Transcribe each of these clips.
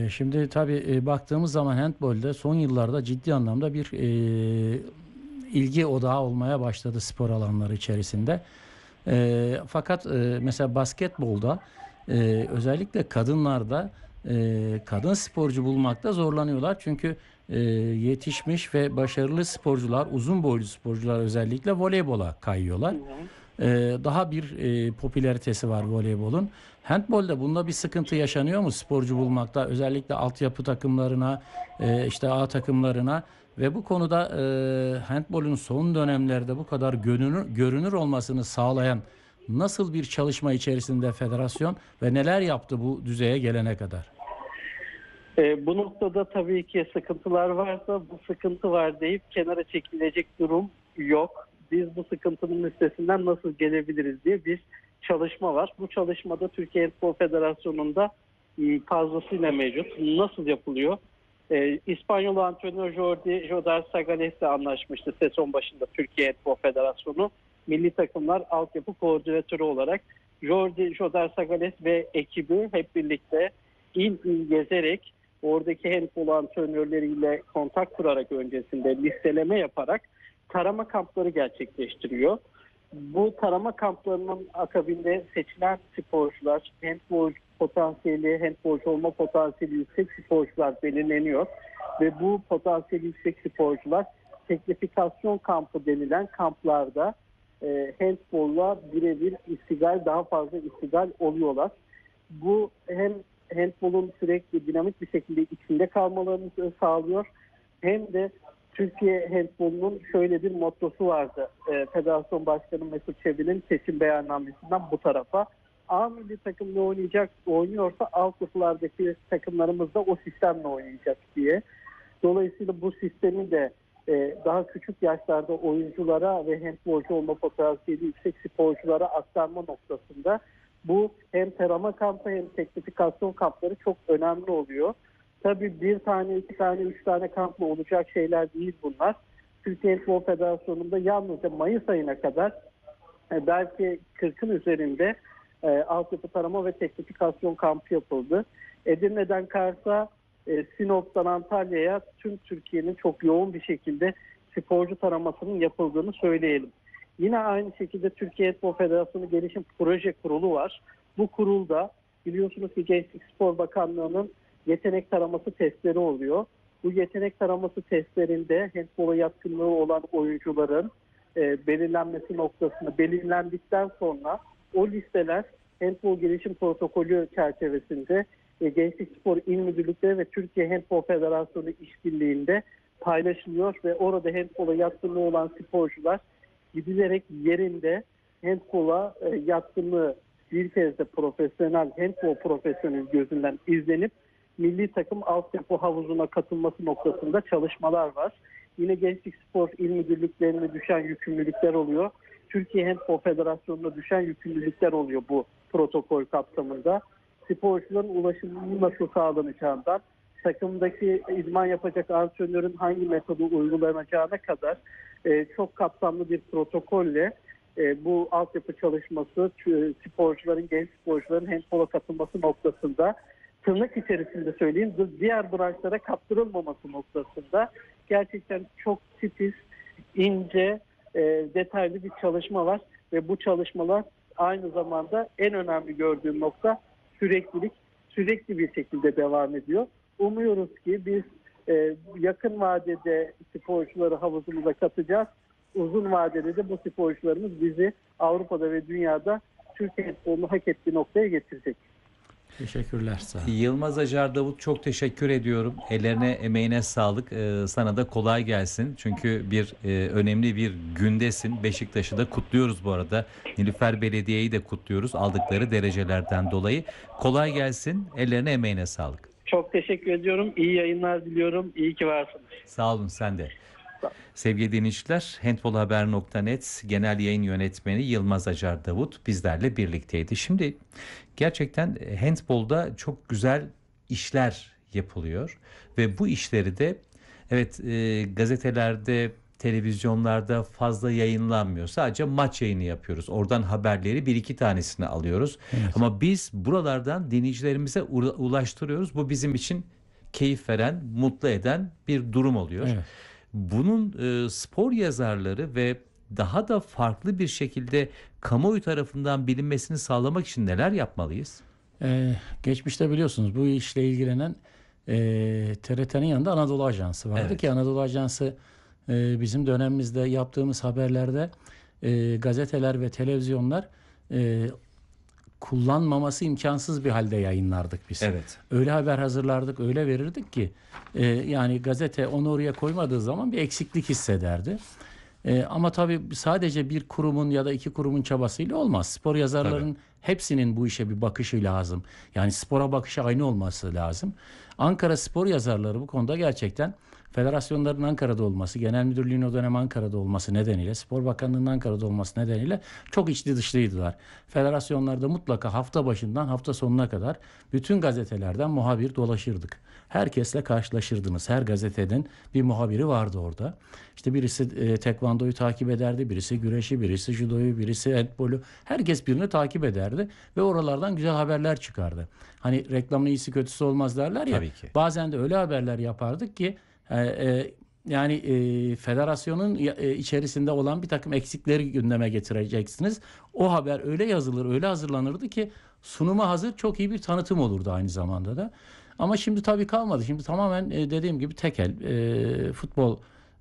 Şimdi tabii baktığımız zaman handbolde son yıllarda ciddi anlamda bir ilgi odağı olmaya başladı spor alanları içerisinde. Fakat mesela basketbolda özellikle kadınlarda kadın sporcu bulmakta zorlanıyorlar. Çünkü yetişmiş ve başarılı sporcular, uzun boylu sporcular özellikle voleybola Hı kayıyorlar. hı. Daha bir popülaritesi var voleybolun. Handbolde bunda bir sıkıntı yaşanıyor mu sporcu bulmakta? Özellikle altyapı takımlarına, işte A takımlarına ve bu konuda handbolun son dönemlerde bu kadar görünür olmasını sağlayan nasıl bir çalışma içerisinde federasyon ve neler yaptı bu düzeye gelene kadar? Bu noktada tabii ki sıkıntılar varsa bu sıkıntı var deyip kenara çekilecek durum yok. Biz bu sıkıntının üstesinden nasıl gelebiliriz diye bir çalışma var. Bu çalışmada Türkiye Handbol Federasyonu'nda fazlasıyla mevcut. Nasıl yapılıyor? İspanyol antrenör Jordi Jodar Sagales ile anlaşmıştı sezon başında Türkiye Handbol Federasyonu. Milli takımlar altyapı koordinatörü olarak Jordi Jodar Sagales ve ekibi hep birlikte il il gezerek oradaki handbol antrenörleriyle kontak kurarak öncesinde listeleme yaparak tarama kampları gerçekleştiriyor. Bu tarama kamplarının akabinde seçilen sporcular, handbol potansiyeli, handbolcu olma potansiyeli yüksek sporcular belirleniyor. Ve bu potansiyeli yüksek sporcular teknifikasyon kampı denilen kamplarda handbolla birebir istigal, daha fazla istigal oluyorlar. Bu hem handbolun sürekli dinamik bir şekilde içinde kalmalarını sağlıyor. Hem de Türkiye handbolunun şöyle bir mottosu vardı. Federasyon Başkanı Mesut Çebi'nin seçim beyannamesinden bu tarafa. A milli takım ne oynuyorsa altyapılardaki takımlarımız da o sistemle oynayacak diye. Dolayısıyla bu sistemi de daha küçük yaşlarda oyunculara ve handbolcu olma potansiyeli yüksek sporculara aktarma noktasında bu hem tarama kampı hem teknifikasyon kampları çok önemli oluyor. Tabii bir tane, iki tane, üç tane kampla olacak şeyler değil bunlar. Türkiye Handbol Federasyonu'nda yalnızca Mayıs ayına kadar belki 40'ın üzerinde altyapı tarama ve teknifikasyon kampı yapıldı. Edirne'den Kars'a, Sinop'tan Antalya'ya tüm Türkiye'nin çok yoğun bir şekilde sporcu taramasının yapıldığını söyleyelim. Yine aynı şekilde Türkiye Handbol Federasyonu Gelişim Proje Kurulu var. Bu kurulda biliyorsunuz ki Gençlik Spor Bakanlığı'nın yetenek taraması testleri oluyor. Bu yetenek taraması testlerinde handbola yatkınlığı olan oyuncuların belirlenmesi noktasında belirlendikten sonra o listeler handbol gelişim protokolü çerçevesinde Gençlik Spor İl Müdürlükleri ve Türkiye Handbol Federasyonu işbirliğinde paylaşılıyor ve orada handbola yatkınlığı olan sporcular gidilerek yerinde handbola yatkınlığı bir kez de profesyonel handbol profesyonel gözünden izlenip milli takım altyapı havuzuna katılması noktasında çalışmalar var. Yine Gençlik Spor İl Müdürlüklerine düşen yükümlülükler oluyor. Türkiye Handbol Federasyonu'na düşen yükümlülükler oluyor bu protokol kapsamında. Sporcuların ulaşımının nasıl sağlanacağından, takımdaki idman yapacak antrenörün hangi metodu uygulanacağına kadar çok kapsamlı bir protokolle bu altyapı çalışması sporcuların, genç sporcuların handbola katılması noktasında tırnak içerisinde söyleyeyim diğer branşlara kaptırılmaması noktasında gerçekten çok titiz, ince, detaylı bir çalışma var ve bu çalışmalar aynı zamanda en önemli gördüğüm nokta süreklilik, sürekli bir şekilde devam ediyor. Umuyoruz ki biz yakın vadede sporcuları havuzumuza katacağız. Uzun vadede de bu sporcularımız bizi Avrupa'da ve dünyada Türkiye handbolunu hak ettiği noktaya getirecek. Teşekkürler, sağ ol. Yılmaz Acar Davut, çok teşekkür ediyorum. Ellerine, emeğine sağlık. Sana da kolay gelsin. Çünkü önemli bir gündesin. Beşiktaş'ı da kutluyoruz bu arada. Nilüfer Belediye'yi de kutluyoruz aldıkları derecelerden dolayı. Kolay gelsin. Ellerine, emeğine sağlık. Çok teşekkür ediyorum. İyi yayınlar diliyorum. İyi ki varsınız. Sağ olun, sen de. Sevgili dinleyiciler, handbolhaber.net Genel Yayın Yönetmeni Yılmaz Acar Davut bizlerle birlikteydi. Şimdi gerçekten handbolda çok güzel işler yapılıyor ve bu işleri de evet gazetelerde, televizyonlarda fazla yayınlanmıyor. Sadece maç yayını yapıyoruz. Oradan haberleri bir iki tanesini alıyoruz. Evet. Ama biz buralardan dinleyicilerimize ulaştırıyoruz. Bu bizim için keyif veren, mutlu eden bir durum oluyor. Evet. Bunun spor yazarları ve daha da farklı bir şekilde kamuoyu tarafından bilinmesini sağlamak için neler yapmalıyız? Geçmişte biliyorsunuz bu işle ilgilenen TRT'nin yanında Anadolu Ajansı vardı Evet. ki Anadolu Ajansı bizim dönemimizde yaptığımız haberlerde gazeteler ve televizyonlar kullanmaması imkansız bir halde yayınlardık biz. Evet. Öyle haber hazırlardık, öyle verirdik ki yani gazete onu oraya koymadığı zaman bir eksiklik hissederdi. Ama tabii sadece bir kurumun ya da iki kurumun çabasıyla olmaz. Spor yazarların hepsinin bu işe bir bakışı lazım. Yani spora bakışı aynı olması lazım. Ankara spor yazarları bu konuda gerçekten federasyonların Ankara'da olması, genel müdürlüğün o dönem Ankara'da olması nedeniyle, Spor Bakanlığı'nın Ankara'da olması nedeniyle çok içli dışlıydılar. Federasyonlarda mutlaka hafta başından hafta sonuna kadar bütün gazetelerden muhabir dolaşırdık. Herkesle karşılaşırdınız. Her gazeteden bir muhabiri vardı orada. İşte birisi tekvandoyu takip ederdi, birisi güreşi, birisi judoyu, birisi handbolu. Herkes birini takip ederdi ve oralardan güzel haberler çıkardı. Hani reklamın iyisi kötüsü olmaz derler ya. Tabii ki. Bazen de öyle haberler yapardık ki yani federasyonun içerisinde olan bir takım eksikleri gündeme getireceksiniz. O haber öyle yazılır, öyle hazırlanırdı ki sunuma hazır çok iyi bir tanıtım olurdu aynı zamanda da. Ama şimdi tabii kalmadı. Şimdi tamamen dediğim gibi tekel futbol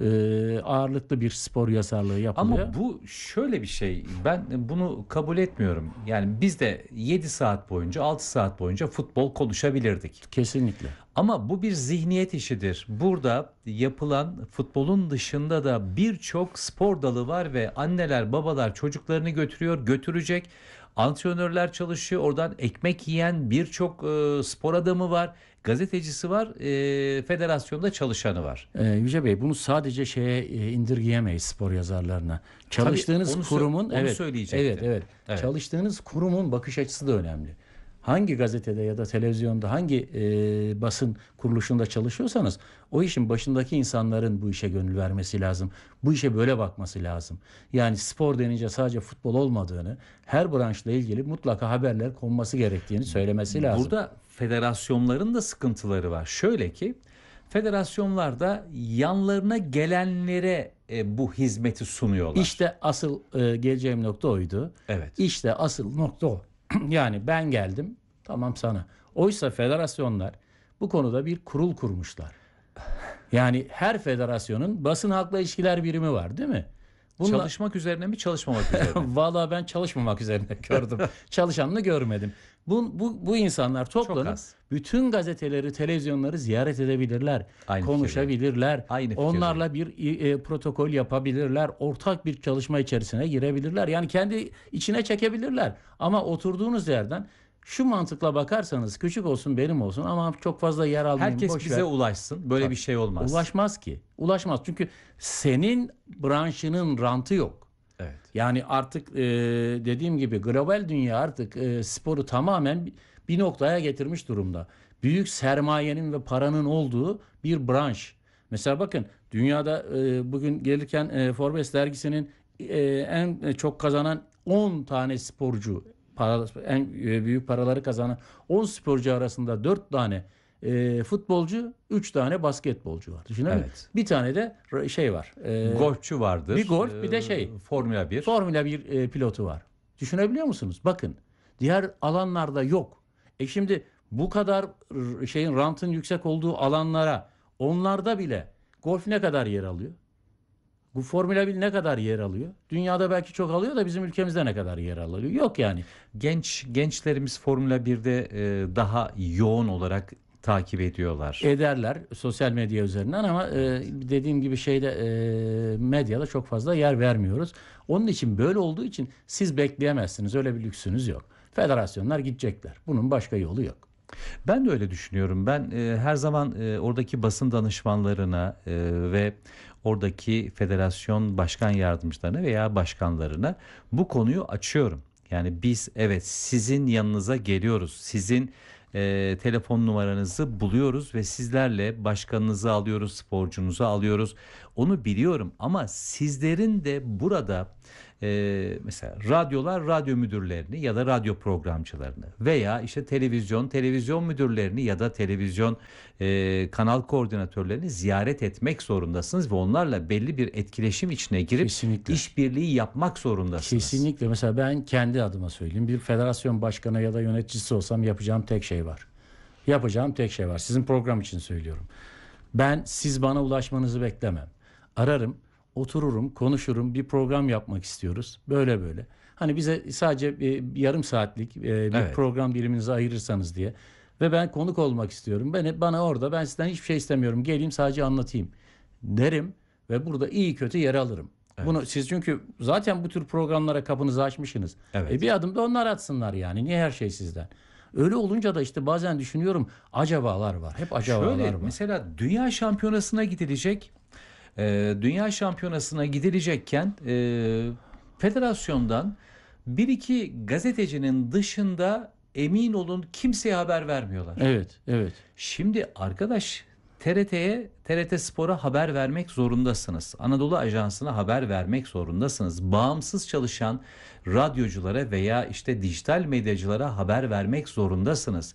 ağırlıklı bir spor yazarlığı yapılıyor. Ama bu şöyle bir şey. Ben bunu kabul etmiyorum. Yani biz de 7 saat boyunca, 6 saat boyunca futbol konuşabilirdik. Kesinlikle. Ama bu bir zihniyet işidir. Burada yapılan futbolun dışında da birçok spor dalı var ve anneler, babalar çocuklarını götürüyor, götürecek. Antrenörler çalışıyor. Oradan ekmek yiyen birçok spor adamı var. Gazetecisi var. Federasyonda çalışanı var. Yüce Bey bunu sadece indirgeyemeyiz spor yazarlarına. Çalıştığınız onu kurumun söyleyecektim. evet. Evet. Çalıştığınız kurumun bakış açısı da önemli. Hangi gazetede ya da televizyonda hangi basın kuruluşunda çalışıyorsanız o işin başındaki insanların bu işe gönül vermesi lazım. Bu işe böyle bakması lazım. Yani spor denince sadece futbol olmadığını, her branşla ilgili mutlaka haberler konması gerektiğini söylemesi lazım. Burada federasyonların da sıkıntıları var. Şöyle ki federasyonlar da yanlarına gelenlere bu hizmeti sunuyorlar. İşte asıl geleceğim nokta oydu. Evet. İşte asıl nokta o. Yani ben geldim tamam sana. Oysa federasyonlar bu konuda bir kurul kurmuşlar. Yani her federasyonun basın halkla ilişkiler birimi var değil mi? Çalışmak üzerine mi çalışmamak üzerine mi? Vallahi ben çalışmamak üzerine gördüm. Çalışanını görmedim. Bu insanlar toplanıp az. bütün gazeteleri, televizyonları ziyaret edebilirler. Aynı konuşabilirler. Aynı fikirdeyim. Onlarla bir protokol yapabilirler. Ortak bir çalışma içerisine girebilirler. Yani kendi içine çekebilirler. Ama oturduğunuz yerden şu mantıkla bakarsanız küçük olsun benim olsun ama çok fazla yer almayayım. Herkes boş bize ver. ulaşsın. Böyle bir şey olmaz. Ulaşmaz ki. Ulaşmaz. Çünkü senin branşının rantı yok. Evet. Yani artık dediğim gibi global dünya artık sporu tamamen bir noktaya getirmiş durumda. Büyük sermayenin ve paranın olduğu bir branş. Mesela bakın dünyada bugün gelirken Forbes dergisinin en çok kazanan 10 tane sporcu, en büyük paraları kazanan 10 sporcu arasında 4 tane futbolcu, 3 tane basketbolcu var. Düşünebilir Evet. musun? Bir tane de var. Golfçü vardır. Bir golf, bir de Formula 1. Formula 1 pilotu var. Düşünebiliyor musunuz? Bakın diğer alanlarda yok. Şimdi bu kadar rantın yüksek olduğu alanlara onlarda bile golf ne kadar yer alıyor? Bu Formula 1 ne kadar yer alıyor? Dünyada belki çok alıyor da bizim ülkemizde ne kadar yer alıyor? Yok yani. Gençlerimiz Formula 1'de daha yoğun olarak takip ediyorlar. Ederler sosyal medya üzerinden ama dediğim gibi medyada çok fazla yer vermiyoruz. Onun için böyle olduğu için siz bekleyemezsiniz. Öyle bir lüksünüz yok. Federasyonlar gidecekler. Bunun başka yolu yok. Ben de öyle düşünüyorum. Ben her zaman oradaki basın danışmanlarına ve oradaki federasyon başkan yardımcılarına veya başkanlarına bu konuyu açıyorum. Yani biz evet sizin yanınıza geliyoruz. Sizin telefon numaranızı buluyoruz ve sizlerle başkanınızı alıyoruz, sporcunuzu alıyoruz. Onu biliyorum ama sizlerin de burada mesela radyolar radyo müdürlerini ya da radyo programcılarını veya işte televizyon müdürlerini ya da televizyon kanal koordinatörlerini ziyaret etmek zorundasınız ve onlarla belli bir etkileşim içine girip Kesinlikle. işbirliği yapmak zorundasınız. Kesinlikle. Mesela ben kendi adıma söyleyeyim. Bir federasyon başkanı ya da yöneticisi olsam yapacağım tek şey var. Yapacağım tek şey var. Sizin program için söylüyorum. Siz bana ulaşmanızı beklemem. Ararım, otururum, konuşurum. Bir program yapmak istiyoruz. Böyle böyle. Hani bize sadece yarım saatlik bir Evet. program diliminizi ayırırsanız diye. Ve ben konuk olmak istiyorum. Ben sizden hiçbir şey istemiyorum. Geleyim sadece anlatayım derim ve burada iyi kötü yer alırım. Evet. Bunu siz çünkü zaten bu tür programlara kapınızı açmışsınız. Evet. Bir adım da onlar atsınlar yani. Niye her şey sizden? Öyle olunca da işte bazen düşünüyorum acabalar var. Hep acabalar Şöyle var. mesela dünya şampiyonasına gidilecek. Dünya şampiyonasına gidilecekken federasyondan bir iki gazetecinin dışında emin olun kimseye haber vermiyorlar. Evet, evet. Şimdi arkadaş TRT Spor'a haber vermek zorundasınız. Anadolu Ajansı'na haber vermek zorundasınız. Bağımsız çalışan radyoculara veya işte dijital medyacılara haber vermek zorundasınız.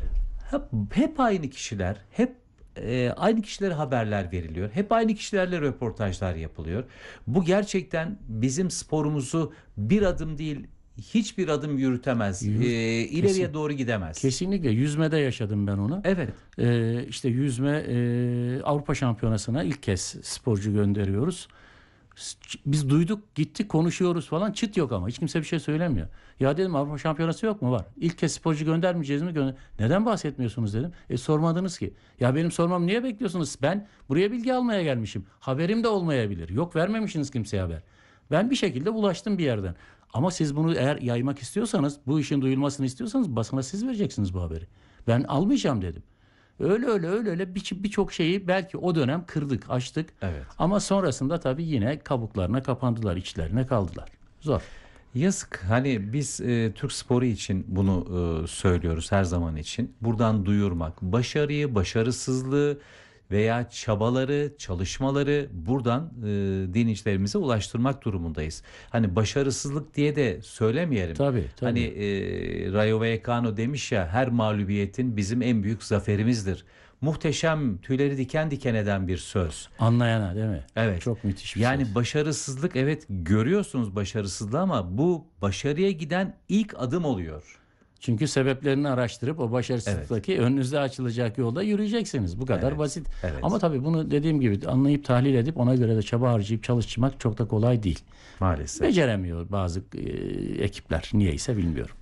Hep aynı kişiler, aynı kişilere haberler veriliyor. Hep aynı kişilerle röportajlar yapılıyor. Bu gerçekten bizim sporumuzu bir adım değil hiçbir adım yürütemez. İleriye doğru gidemez. Kesinlikle. Yüzmede yaşadım ben onu. Evet. İşte yüzme Avrupa Şampiyonası'na ilk kez sporcu gönderiyoruz. Biz duyduk, gittik, konuşuyoruz falan. Çıt yok ama. Hiç kimse bir şey söylemiyor. Ya dedim Avrupa Şampiyonası yok mu? Var. İlk kez sporcu göndermeyeceğiz mi? Neden bahsetmiyorsunuz dedim. Sormadınız ki. Ya benim sormam niye bekliyorsunuz? Ben buraya bilgi almaya gelmişim. Haberim de olmayabilir. Yok, vermemişsiniz kimseye haber. Ben bir şekilde ulaştım bir yerden. Ama siz bunu eğer yaymak istiyorsanız, bu işin duyulmasını istiyorsanız basına siz vereceksiniz bu haberi. Ben almayacağım dedim. Öyle birçok şeyi belki o dönem kırdık, açtık. Evet. Ama sonrasında tabii yine kabuklarına kapandılar, içlerine kaldılar. Zor. Yazık. Hani biz Türk sporu için bunu söylüyoruz her zaman için. Buradan duyurmak, başarıyı, başarısızlığı veya çabaları, çalışmaları buradan dinleyicilerimize ulaştırmak durumundayız. Hani başarısızlık diye de söylemeyelim. Tabii. Hani Rayo Vallecano demiş ya, her mağlubiyetin bizim en büyük zaferimizdir. Muhteşem, tüyleri diken diken eden bir söz. Anlayana değil mi? Evet. Çok müthiş bir Yani söz. başarısızlık, evet görüyorsunuz başarısızlığı ama bu başarıya giden ilk adım oluyor. Çünkü sebeplerini araştırıp o başarısızlıktaki önünüzde açılacak yolda yürüyeceksiniz. Bu kadar Evet, basit. evet. Ama tabii bunu dediğim gibi anlayıp tahlil edip ona göre de çaba harcayıp çalışmak çok da kolay değil. Maalesef. Beceremiyor bazı ekipler. Niyeyse bilmiyorum.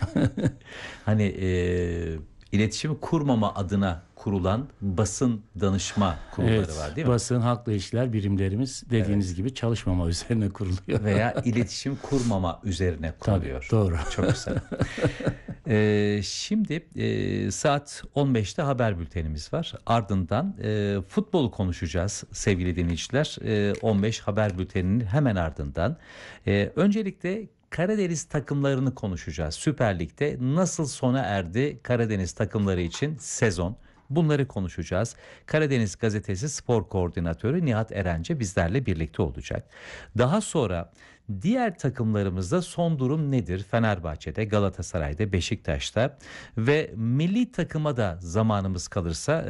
Hani iletişimi kurmama adına kurulan basın danışma kurulları var değil mi? Basın, halkla ilişkiler birimlerimiz dediğiniz gibi çalışmama üzerine kuruluyor. Veya iletişim kurmama üzerine kuruluyor. Tabii, doğru. Çok güzel. Şimdi saat 15'te haber bültenimiz var. Ardından futbolu konuşacağız sevgili dinleyiciler. 15 haber bülteninin hemen ardından. Öncelikle Karadeniz takımlarını konuşacağız. Süper Lig'de nasıl sona erdi Karadeniz takımları için sezon? Bunları konuşacağız. Karadeniz Gazetesi Spor Koordinatörü Nihat Erence bizlerle birlikte olacak. Daha sonra diğer takımlarımızda son durum nedir? Fenerbahçe'de, Galatasaray'da, Beşiktaş'ta ve milli takıma da zamanımız kalırsa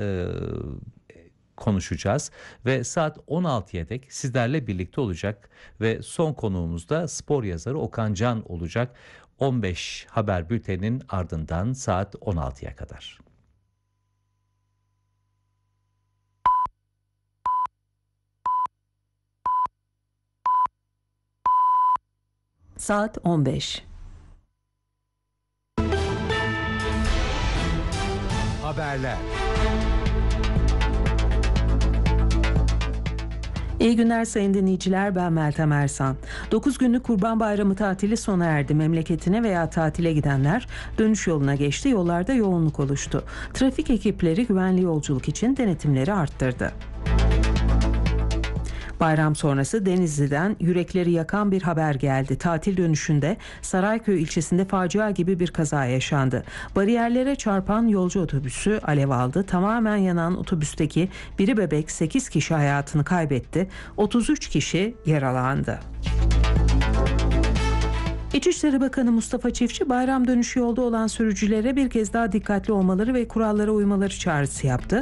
konuşacağız ve saat 16'ya dek sizlerle birlikte olacak ve son konuğumuz da spor yazarı Okan Can olacak. 15 haber bülteninin ardından saat 16'ya kadar. Saat 15. Haberler. İyi günler sayın dinleyiciler, ben Meltem Ersan. 9 günlük Kurban Bayramı tatili sona erdi. Memleketine veya tatile gidenler dönüş yoluna geçti. Yollarda yoğunluk oluştu. Trafik ekipleri güvenli yolculuk için denetimleri arttırdı. Bayram sonrası Denizli'den yürekleri yakan bir haber geldi. Tatil dönüşünde Sarayköy ilçesinde facia gibi bir kaza yaşandı. Bariyerlere çarpan yolcu otobüsü alev aldı. Tamamen yanan otobüsteki biri bebek 8 kişi hayatını kaybetti. 33 kişi yaralandı. İçişleri Bakanı Mustafa Çiftçi bayram dönüşü yolda olan sürücülere bir kez daha dikkatli olmaları ve kurallara uymaları çağrısı yaptı.